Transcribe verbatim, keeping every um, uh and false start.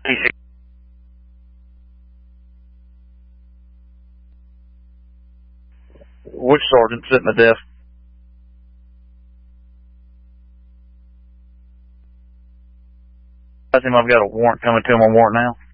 Which sergeant sitting at the desk? I think I've got a warrant coming to him on warrant now.